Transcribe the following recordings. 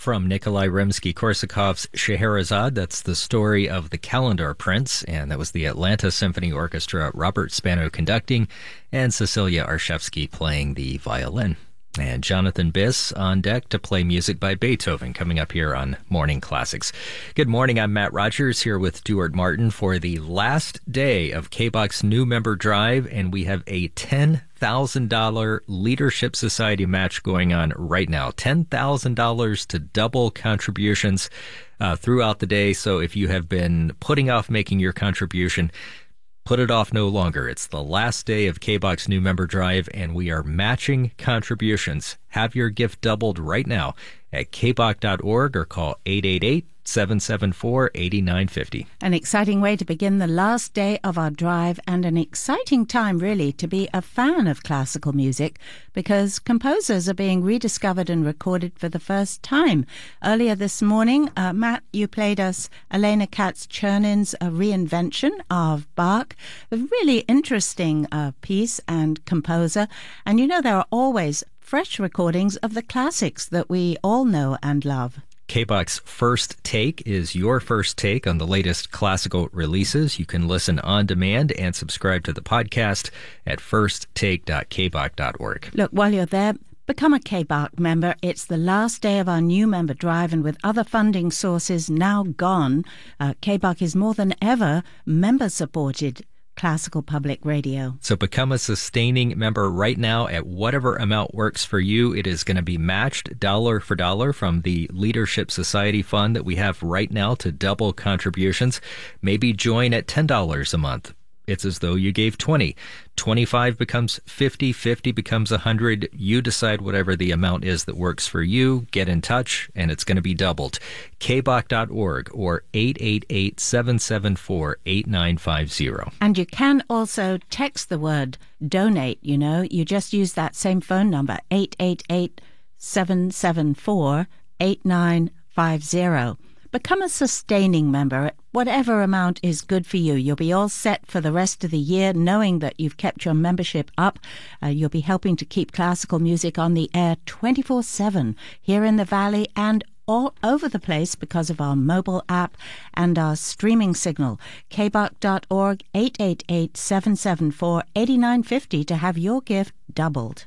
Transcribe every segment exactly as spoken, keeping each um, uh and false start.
from Nikolai Rimsky-Korsakov's Scheherazade. That's the story of the Kalendar Prince, and that was the Atlanta Symphony Orchestra, Robert Spano conducting, and Cecilia Arshevsky playing the violin. And Jonathan Biss on deck to play music by Beethoven, coming up here on Morning Classics. Good morning, I'm Matt Rogers here with Stuart Martin for the last day of K B O C's new member drive, and we have a ten thousand dollars Leadership Society match going on right now. ten thousand dollars to double contributions uh, throughout the day. So if you have been putting off making your contribution, put it off no longer. It's the last day of K B O C's new member drive, and we are matching contributions. Have your gift doubled right now at k b o c dot org or call eight eight eight, seven seven four, eight nine five zero. An exciting way to begin the last day of our drive, and an exciting time, really, to be a fan of classical music, because composers are being rediscovered and recorded for the first time. Earlier this morning, uh, Matt, you played us Elena Katz-Chernin's uh, reinvention of Bach, a really interesting uh, piece and composer. And you know, there are always fresh recordings of the classics that we all know and love. K B O C's First Take is your first take on the latest classical releases. You can listen on demand and subscribe to the podcast at first take dot k b o c dot org. Look, while you're there, become a K B O C member. It's the last day of our new member drive, and with other funding sources now gone, uh, K B O C is more than ever member-supported classical public radio. So become a sustaining member right now at whatever amount works for you. It is going to be matched dollar for dollar from the Leadership Society Fund that we have right now to double contributions. Maybe join at ten dollars a month. It's as though you gave twenty. twenty-five becomes fifty, fifty becomes one hundred. You decide whatever the amount is that works for you. Get in touch, and it's going to be doubled. k b o c dot org or eight eight eight, seven seven four, eight nine five zero. And you can also text the word donate, you know. You just use that same phone number, eight eight eight, seven seven four, eight nine five zero. Become a sustaining member at whatever amount is good for you. You'll be all set for the rest of the year, knowing that you've kept your membership up. Uh, you'll be helping to keep classical music on the air twenty-four seven here in the Valley and all over the place because of our mobile app and our streaming signal. k b o c dot org, eight eight eight, seven seven four, eight nine five zero to have your gift doubled.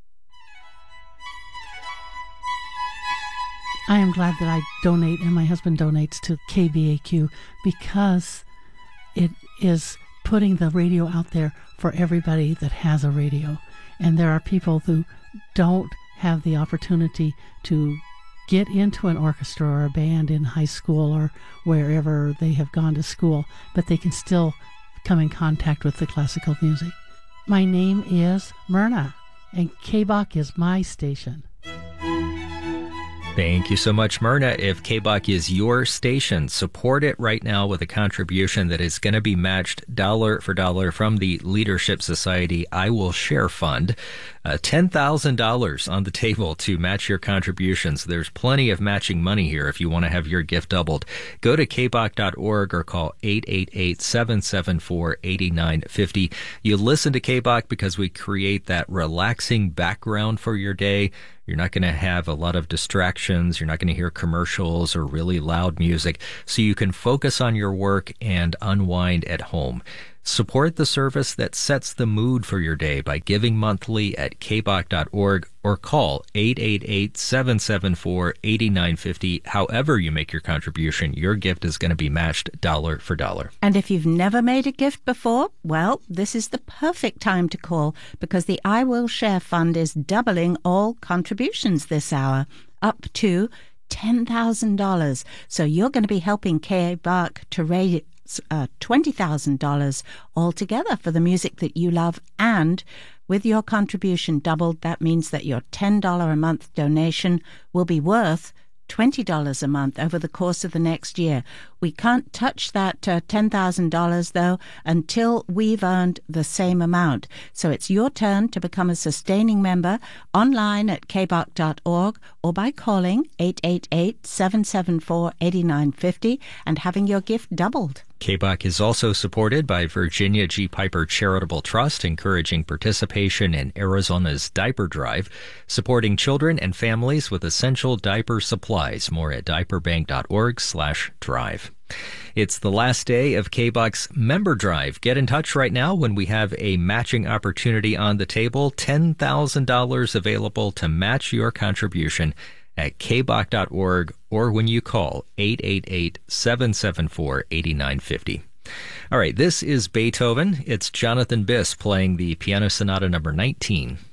I am glad that I donate and my husband donates to K B A Q, because it is putting the radio out there for everybody that has a radio. And there are people who don't have the opportunity to get into an orchestra or a band in high school or wherever they have gone to school, but they can still come in contact with the classical music. My name is Myrna, and K B O C is my station. Thank you so much, Myrna. If K B O C is your station, support it right now with a contribution that is going to be matched dollar for dollar from the Leadership Society I Will Share Fund. Uh, ten thousand dollars on the table to match your contributions. There's plenty of matching money here if you want to have your gift doubled. Go to k b o c dot org or call eight eight eight, seven seven four, eight nine five zero. You listen to K B O C because we create that relaxing background for your day. You're not going to have a lot of distractions. You're not going to hear commercials or really loud music, so you can focus on your work and unwind at home. Support the service that sets the mood for your day by giving monthly at k b o c dot org or call eight eight eight, seven seven four, eight nine five zero. However you make your contribution, your gift is going to be matched dollar for dollar. And if you've never made a gift before, well, this is the perfect time to call, because the I Will Share Fund is doubling all contributions this hour, up to ten thousand dollars. So you're going to be helping K B O C to raise Uh, twenty thousand dollars altogether for the music that you love. And with your contribution doubled, that means that your ten dollars a month donation will be worth twenty dollars a month over the course of the next year. We can't touch that uh, ten thousand dollars, though, until we've earned the same amount. So it's your turn to become a sustaining member online at k b o c dot org or by calling eight eight eight, seven seven four, eight nine five zero and having your gift doubled. K B O C is also supported by Virginia G. Piper Charitable Trust, encouraging participation in Arizona's diaper drive, supporting children and families with essential diaper supplies. More at diaperbank.org slash drive. It's the last day of K B O C's Member Drive. Get in touch right now when we have a matching opportunity on the table. ten thousand dollars available to match your contribution at k b o c dot org or when you call eight eight eight, seven seven four, eight nine five zero. All right, this is Beethoven. It's Jonathan Biss playing the Piano Sonata number nineteen.